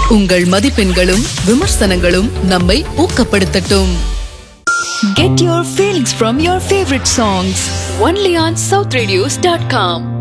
உங்கள் மதிப்பெண்களும் விமர்சனங்களும் நம்மை ஊக்கப்படுத்தட்டும். Get your feelings from your favorite songs only on southradios.com.